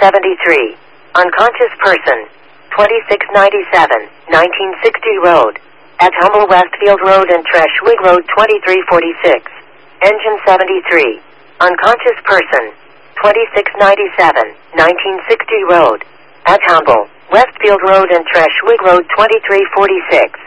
73. Unconscious person. 2697, 1960 Road. At Humble Westfield Road and Treshwig Road 2346. Engine 73. Unconscious person. 2697, 1960 Road. At Humble Westfield Road and Treshwig Road 2346.